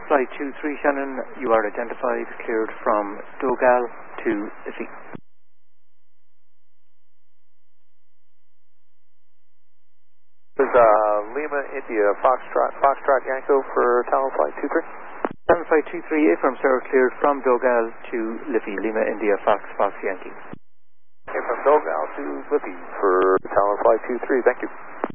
Flight 23 Shannon, you are identified, cleared from Dogal to Liffey. This is Lima India Foxtrot Yanko for Talon Flight 23. Talon Flight 23, affirm sir, cleared from Dogal to Liffey, Lima India Fox Yankee. Okay, from Dogal to Liffey for Talon Flight 23, thank you.